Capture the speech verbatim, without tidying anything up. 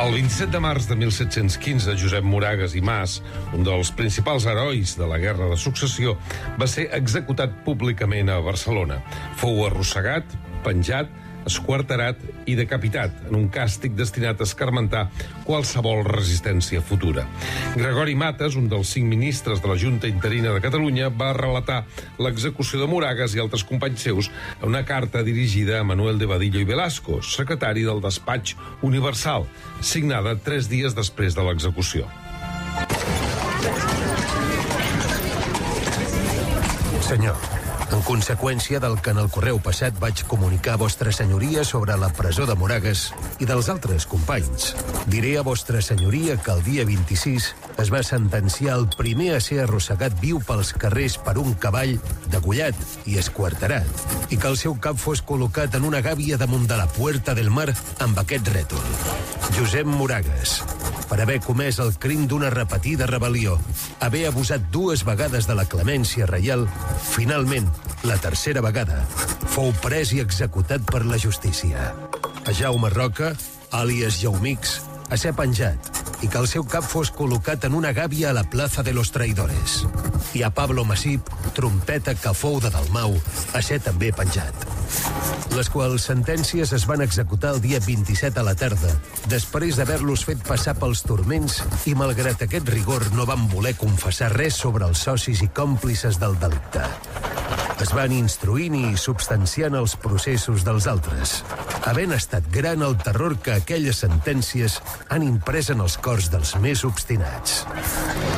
El vint-i-set de març de mil set-cents quinze, Josep Moragues i Mas, un dels principals herois de la Guerra de Successió, va ser executat públicament a Barcelona. Fou arrossegat, penjat, esquarterat i decapitat en un càstig destinat a escarmentar qualsevol resistència futura. Gregori Matas, un dels cinc ministres de la Junta Interina de Catalunya, va relatar l'execució de Moragues i altres companys seus a una carta dirigida a Manuel de Badillo i Velasco, secretari del Despatx Universal, signada tres dies després de l'execució. Senyor, en conseqüència del que en el correu passat vaig comunicar a vostra senyoria sobre la presó de Moragues i dels altres companys, diré a vostra senyoria que el dia vint-i-sis es va sentenciar el primer a ser arrossegat viu pels carrers per un cavall degollat i esquarterat i que el seu cap fos col·locat en una gàbia damunt de la Puerta del Mar amb aquest rètol: Josep Moragues, per haver comès el crim d'una repetida rebel·lió, haver abusat dues vegades de la clemència reial, finalment, la tercera vegada, fou pres i executat per la justícia. A Jaume Roca, àlies Jaumix, a ser penjat i que el seu cap fos col·locat en una gàbia a la plaça de los Traidores. I a Pablo Masip, trompeta que fou de Dalmau, a ser també penjat. Les quals sentències es van executar el dia vint-i-set a la tarda, després d'haver-los fet passar pels turments i, malgrat aquest rigor, no van voler confessar res sobre els socis i còmplices del delicte. Es van instruint i substanciant els processos dels altres, havent estat gran el terror que aquelles sentències han imprès en els cors dels més obstinats.